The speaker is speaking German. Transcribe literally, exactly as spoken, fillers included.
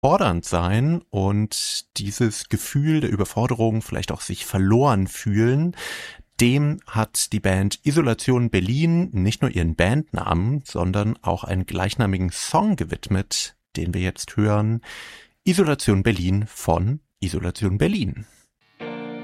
fordernd sein und dieses Gefühl der Überforderung, vielleicht auch sich verloren fühlen, dem hat die Band Isolation Berlin nicht nur ihren Bandnamen, sondern auch einen gleichnamigen Song gewidmet, den wir jetzt hören. Isolation Berlin von Isolation Berlin.